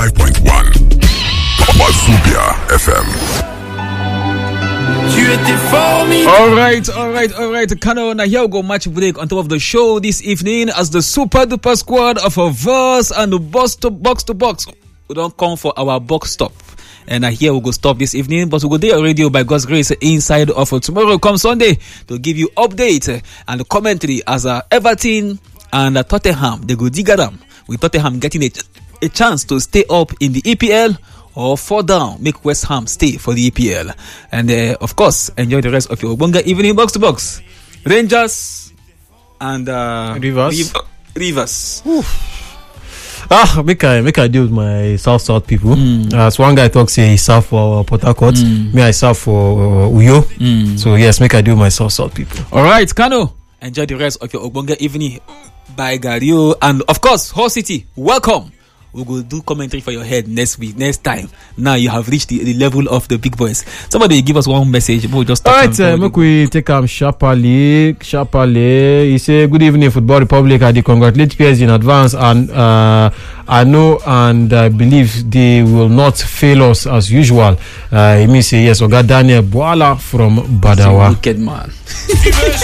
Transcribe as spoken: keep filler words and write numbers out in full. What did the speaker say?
ninety-five point one. Wazubia F M. All right, all right, all right. Kano, now here we go match break on top of the show this evening as the super duper squad of a verse and the box to box to box. We don't come for our box stop. And uh, here we go stop this evening, but we go there radio by God's grace inside of uh, tomorrow come Sunday to give you update uh, and commentary as uh, Everton and uh, Tottenham. They go dig at them with Tottenham getting a, a chance to stay up in the E P L or fall down, make West Ham stay for the E P L. And uh, of course, enjoy the rest of your Obonga evening box to box. Rangers and uh, Rivers. Riv- Rivers. Oof. Ah, make I make I deal with my South South people. Mm. As one guy talks, say he serve for Port Harcourt. Mm. Me, I serve for uh, Uyo. Mm. So yes, make I deal with my South South people. All right, Kano. Enjoy the rest of your Obonga evening by Gario, and of course, Hull City. Welcome. We will do commentary for your head next week, next time. Now you have reached the, the level of the big boys. Somebody give us one message. We'll just all right, uh, make we take him um, sharply, sharply. He say, good evening, Football Republic. I congratulate P S G in advance, and uh, I know and I believe they will not fail us as usual. Uh, he may say yes. Oga Daniel Boala from Badawa. Wicked man.